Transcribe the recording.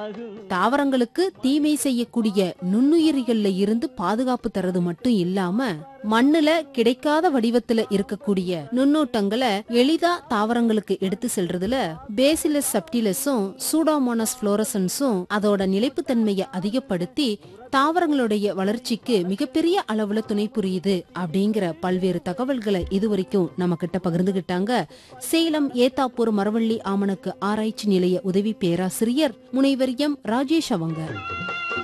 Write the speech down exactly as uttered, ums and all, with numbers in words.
தாவரங்களுக்கு தீமை செய்யக்கூடிய நுண்ணுயிரிகள்ல இருந்து பாதுகாப்பு தரது மட்டும் இல்லாம மண்ணுல கிடைக்காத வடிவத்துல இருக்கக்கூடிய நுண்ணூட்டங்களை எளிதா தாவரங்களுக்கு எடுத்து செல்றதுல பேசிலஸ் சப்டிலஸும் சூடோமோனஸ் புளோரசன்ஸும் அதோட நிலைப்புத்தன்மையை அதிகப்படுத்தி தாவரங்களுடைய வளர்ச்சிக்கு மிகப்பெரிய அளவுல துணை புரியுது அப்படிங்கிற பல்வேறு தகவல்களை இதுவரைக்கும் நம்ம கிட்ட பகிர்ந்துகிட்டாங்க சேலம் ஏத்தாப்பூர் மரவள்ளி ஆமணக்கு ஆராய்ச்சி நிலைய உதவி பேராசிரியர் முனைவர் எம் ராஜேஷ் அவங்க.